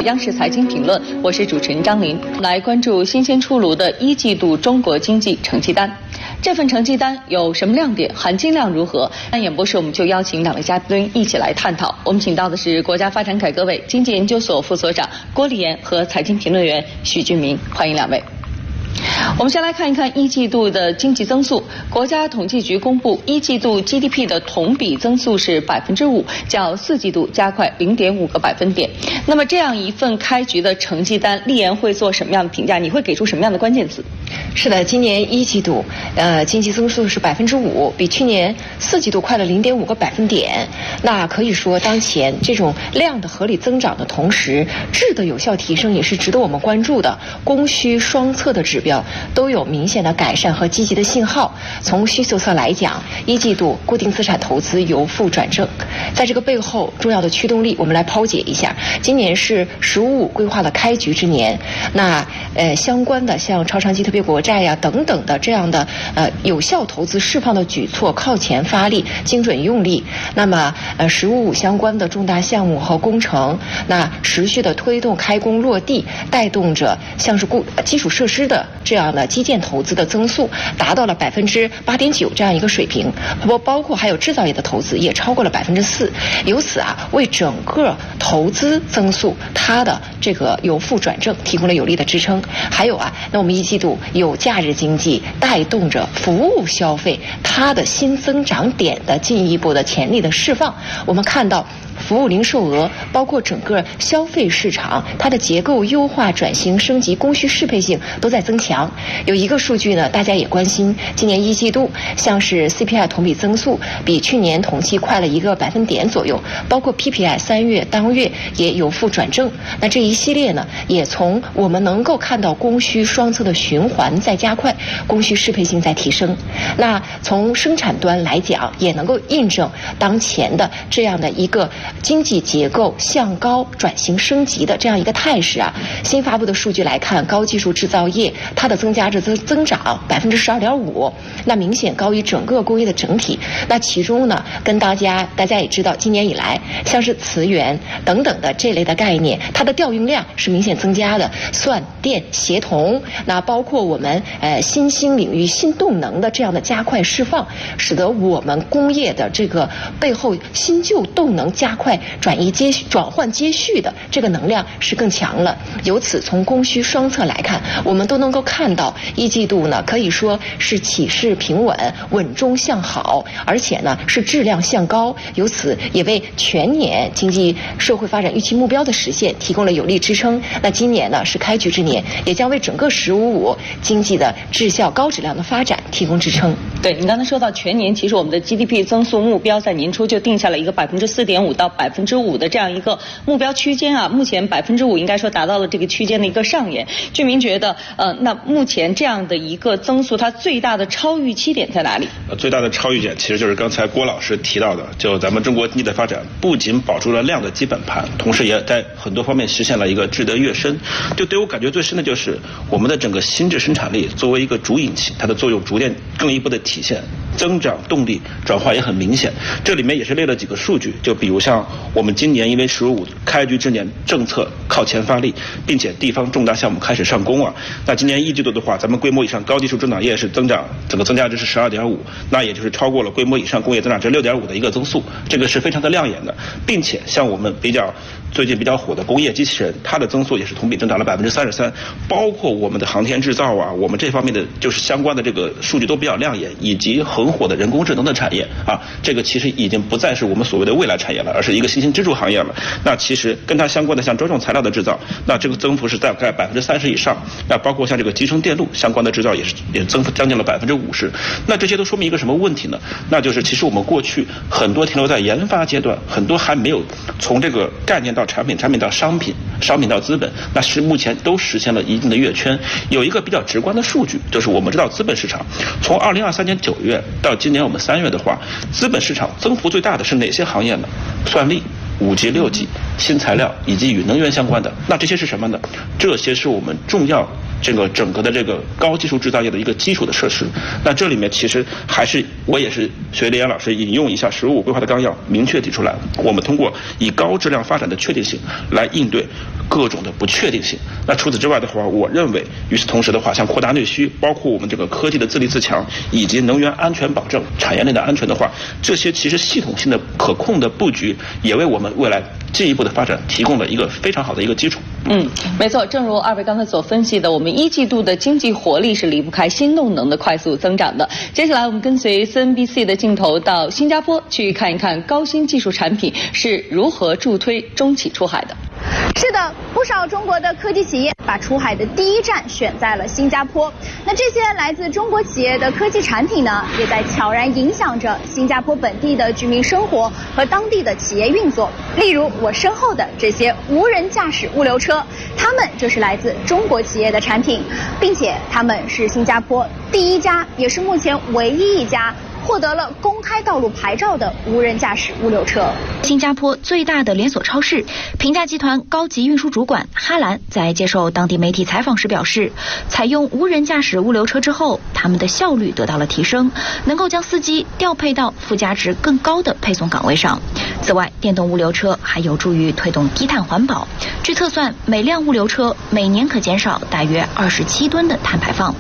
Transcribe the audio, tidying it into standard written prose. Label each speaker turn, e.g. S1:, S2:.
S1: 央视财经评论，我是主持人张琳。来关注新鲜出炉的一季度中国经济成绩单。这份成绩单有什么亮点？含金量如何？那演播室我们就邀请两位嘉宾一起来探讨。我们请到的是国家发展改革委经济研究所副所长郭立言和财经评论员许俊明，欢迎两位。我们先来看一看一季度的经济增速。国家统计局公布，一季度 GDP 的同比增速是5%，较4季度加快0.5个百分点。那么这样一份开局的成绩单，立言会做什么样的评价？你会给出什么样的关键词？
S2: 是的，今年一季度，经济增速是5%，比去年4季度快了0.5个百分点。那可以说，当前这种量的合理增长的同时，质的有效提升也是值得我们关注的。供需双侧的指标都有明显的改善和积极的信号。从需求侧来讲，一季度固定资产投资由负转正，在这个背后重要的驱动力，我们来剖解一下。今年是“十五五”规划的开局之年，那相关的像超长期特别国债呀等等的这样的有效投资释放的举措靠前发力，精准用力。那么“十五五”相关的重大项目和工程，那持续的推动开工落地，带动着像是基础设施的这样的基建投资的增速达到了8.9%这样一个水平，包括还有制造业的投资也超过了4%，由此为整个投资增速它的这个由负转正提供了有力的支撑。还有那我们一季度有假日经济带动着服务消费它的新增长点的进一步的潜力的释放，我们看到服务零售额包括整个消费市场它的结构优化转型升级供需适配性都在增强。有一个数据呢大家也关心，今年一季度像是 CPI 同比增速比去年同期快了1个百分点左右，包括 PPI 3月当月也由负转正。那这一系列呢也从我们能够看到供需双侧的循环在加快，供需适配性在提升。那从生产端来讲也能够印证当前的这样的一个经济结构向高转型升级的这样一个态势新发布的数据来看，高技术制造业它的增长12.5%，那明显高于整个工业的整体。那其中呢，跟大家也知道，今年以来像是磁源等等的这类的概念，它的调用量是明显增加的，算电协同，那包括我们新兴领域新动能的这样的加快释放，使得我们工业的这个背后新旧动能加快转换接续的这个能量是更强了。由此从供需双侧来看，我们都能够看到一季度呢可以说是起势平稳，稳中向好，而且呢是质量向高，由此也为全年经济社会发展预期目标的实现提供了有力支撑。那今年呢是开局之年，也将为整个“十五五”经济的质效高质量的发展提供支撑。
S1: 对，你刚才说到全年，其实我们的 GDP 增速目标在年初就定下了一个4.5%到5%的这样一个目标区间目前5%应该说达到了这个区间的一个上沿。俊明觉得那目前这样的一个增速，它最大的超预期点在哪里？
S3: 最大的超预点其实就是刚才郭老师提到的，就咱们中国经济的发展不仅保住了量的基本盘，同时也在很多方面实现了一个质的跃升。就对我感觉最深的就是我们的整个新质生产力作为一个主引擎，它的作用逐渐更一步的体现，增长动力转化也很明显。这里面也是列了几个数据，就比如像我们今年因为“十五五”开局之年政策靠前发力，并且地方重大项目开始上工那今年一季度的话，咱们规模以上高技术增长业是整个增加值是12.5%，那也就是超过了规模以上工业增长值6.5%的一个增速，这个是非常的亮眼的。并且像我们最近比较火的工业机器人，它的增速也是同比增长了33%，包括我们的航天制造我们这方面的就是相关的这个数据都比较亮眼，以及很火的人工智能的产业这个其实已经不再是我们所谓的未来产业了，而是一个新兴支柱行业了。那其实跟它相关的像专用材料的制造，那这个增幅是大概30%以上。那包括像这个集成电路相关的制造也增幅将近了50%。那这些都说明一个什么问题呢？那就是其实我们过去很多停留在研发阶段，很多还没有从这个概念到产品，产品到商品，商品到资本，那是目前都实现了一定的跃圈。有一个比较直观的数据，就是我们知道资本市场从2023年9月到今年我们3月的话，资本市场增幅最大的是哪些行业呢？算力、5G、6G、新材料以及与能源相关的。那这些是什么呢？这些是我们重要整个的这个高技术制造业的一个基础的设施。那这里面其实我也是学立言老师引用一下“15五”规划的纲要，明确提出来，我们通过以高质量发展的确定性来应对各种的不确定性。那除此之外的话，我认为与此同时的话，像扩大内需，包括我们这个科技的自立自强，以及能源安全保证、产业链的安全的话，这些其实系统性的可控的布局，也为我们未来进一步的发展提供了一个非常好的一个基础。
S1: 没错，正如二位刚才所分析的，我们1季度的经济活力是离不开新动能的快速增长的。接下来我们跟随 CNBC 的镜头到新加坡去看一看高新技术产品是如何助推中企出海的。
S4: 是的，不少中国的科技企业把出海的第一站选在了新加坡。那这些来自中国企业的科技产品呢，也在悄然影响着新加坡本地的居民生活和当地的企业运作。例如我身后的这些无人驾驶物流车，它们就是来自中国企业的产品，并且它们是新加坡第一家，也是目前唯一一家获得了公开道路牌照的无人驾驶物流车。
S5: 新加坡最大的连锁超市平价集团高级运输主管哈兰在接受当地媒体采访时表示，采用无人驾驶物流车之后，他们的效率得到了提升，能够将司机调配到附加值更高的配送岗位上。此外，电动物流车还有助于推动低碳环保。据测算，每辆物流车每年可减少大约27吨的碳排放。